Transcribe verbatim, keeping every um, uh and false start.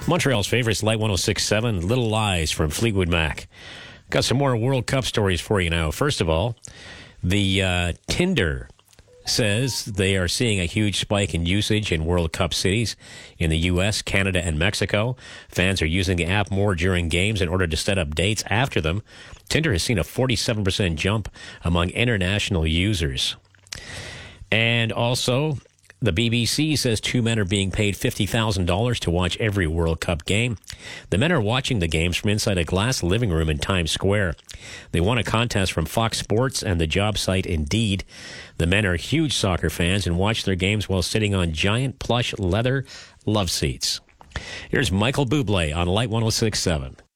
Montreal's favorites, Light one oh six point seven, Little Lies from Fleetwood Mac. Got some more World Cup stories for you now. First of all, the uh, Tinder says they are seeing a huge spike in usage in World Cup cities in the U S, Canada, and Mexico. Fans are using the app more during games in order to set up dates after them. Tinder has seen a forty-seven percent jump among international users. And also, the B B C says two men are being paid fifty thousand dollars to watch every World Cup game. The men are watching the games from inside a glass living room in Times Square. They won a contest from Fox Sports and the job site Indeed. The men are huge soccer fans and watch their games while sitting on giant plush leather love seats. Here's Michael Bublé on Light one oh six point seven.